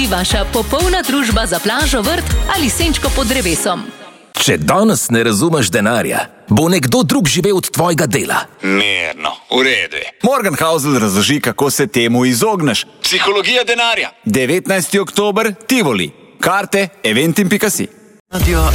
Vaša popolna družba za plažo, vrt ali senčko pod drevesom. Če danes ne razumeš denarja, bo nekdo drug živel od tvojega dela. Mirno, v redu. Morgenhausl razloži, kako se temu izogneš. Psihologija denarja. 19. oktober, Tivoli. Karte eventim.si.